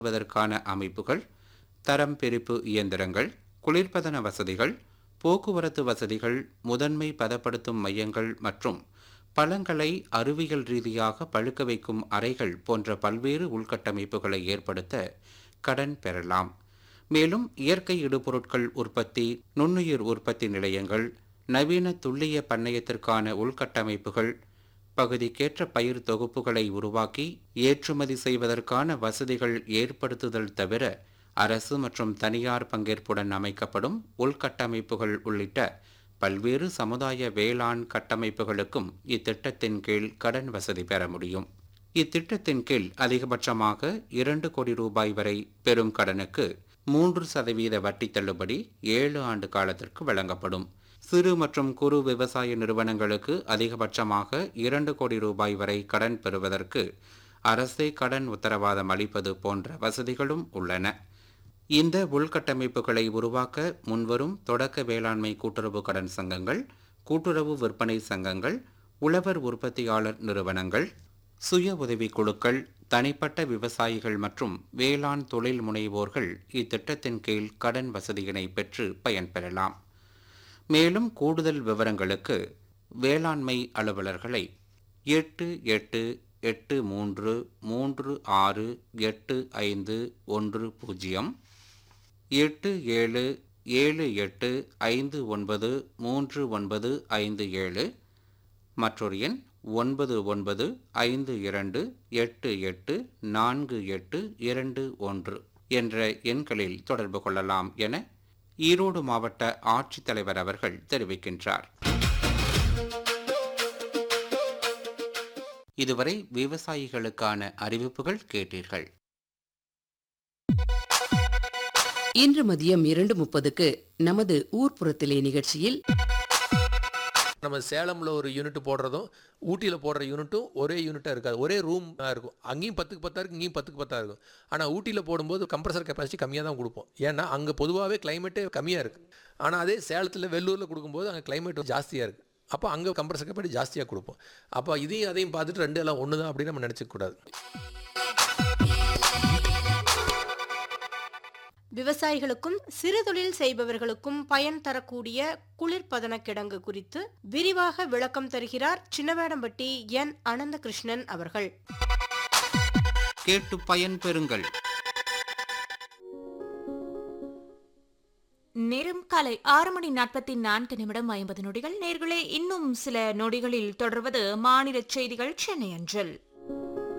வதற்கான அமைப்புகள், தரம் பிரிப்பு இயந்திரங்கள், குளிர்பதன வசதிகள், போக்குவரத்து வசதிகள், முதன்மை பதப்படுத்தும் மையங்கள் மற்றும் பழங்களை அறிவியல் ரீதியாக பழுக்க வைக்கும் அறைகள் போன்ற பல்வேறு உள்கட்டமைப்புகளை ஏற்படுத்த கடன் பெறலாம். மேலும் இயற்கை இடுபொருட்கள் உற்பத்தி, நுண்ணுயிர் உற்பத்தி நிலையங்கள், நவீன துல்லிய பண்ணையத்திற்கான உள்கட்டமைப்புகள், பகுதிக்கேற்ற பயிர் தொகுப்புகளை உருவாக்கி ஏற்றுமதி செய்வதற்கான வசதிகள் ஏற்படுத்துதல் தவிர அரசு மற்றும் தனியார் பங்கேற்புடன் அமைக்கப்படும் உள்கட்டமைப்புகள் உள்ளிட்ட பல்வேறு சமுதாய வேளாண் கட்டமைப்புகளுக்கும் இத்திட்டத்தின் கீழ் கடன் வசதி பெற முடியும். இத்திட்டத்தின் கீழ் அதிகபட்சமாக 2 கோடி ரூபாய் வரை பெறும் கடனுக்கு 3% வட்டி தள்ளுபடி 7 ஆண்டு காலத்திற்கு வழங்கப்படும். சிறு மற்றும் குறு விவசாய நிறுவனங்களுக்கு அதிகபட்சமாக 2 கோடி ரூபாய் வரை கடன் பெறுவதற்கு அரசே கடன் உத்தரவாதம் அளிப்பது போன்ற வசதிகளும் உள்ளன. இந்த உள்கட்டமைப்புகளை உருவாக்க முன்வரும் தொடக்க வேளாண்மை கூட்டுறவு கடன் சங்கங்கள், கூட்டுறவு விற்பனை சங்கங்கள், உழவர் உற்பத்தியாளர் நிறுவனங்கள், சுய உதவிக் குழுக்கள், தனிப்பட்ட விவசாயிகள் மற்றும் வேளாண் தொழில் முனைவோர்கள் இத்திட்டத்தின் கீழ் கடன் வசதியினை பெற்று பயன்பெறலாம். மேலும் கூடுதல் விவரங்களுக்கு வேளாண்மை அலுவலர்களை 8883636851 8778593957 மற்றொரு எண் 9952884821 என்ற எண்களில் தொடர்பு கொள்ளலாம் என ஈரோடு மாவட்ட ஆட்சித்தலைவர் அவர்கள் தெரிவிக்கின்றார். இதுவரை விவசாயிகளுக்கான அறிவிப்புகள் கேட்டீர்கள். இன்று மதியம் 2:30க்கு நமது ஊர்ப்புறத்திலே நிகழ்ச்சியில் நம்ம சேலமில் ஒரு யூனிட் போடுறதும் ஊட்டியில் போடுற யூனிட்டும் ஒரே யூனிட்டாக இருக்காது, ஒரே ரூம் இருக்கும். அங்கேயும் 10க்கு 10 இருக்கும், இங்கேயும் 10க்கு 10 இருக்கும். ஆனால் ஊட்டியில் போடும்போது கம்ப்ரஸர் கெப்பாசிட்டி கம்மியாக தான் கொடுப்போம். ஏன்னா அங்கே பொதுவாகவே கிளைமேட்டே கம்மியாக இருக்குது. ஆனால் அதே சேலத்தில் வெள்ளூரில் கொடுக்கும்போது அங்கே கிளைமேட் ஜாஸ்தியாக இருக்குது. அப்போ அங்கே கம்ப்ரஸர் கெப்பாசிட்டி ஜாஸ்தியாக கொடுப்போம். அப்போ இதையும் அதையும் பார்த்துட்டு ரெண்டு எல்லாம் ஒன்று தான் அப்படின்னு நம்ம நினச்சிக்கூடாது. விவசாயிகளுக்கும் சிறு தொழில் செய்பவர்களுக்கும் பயன் தரக்கூடிய குளிர்பதன கிடங்கு குறித்து விரிவாக விளக்கம் தருகிறார் சின்னவேடம்பட்டி என் அனந்தகிருஷ்ணன் அவர்கள். கேட்டு பயன் பெறுங்கள். நேரம் காலை 6:44 நேர்களே, இன்னும் சில நொடிகளில் தொடர்வது மாநில செய்திகள் சென்னை அஞ்சல்.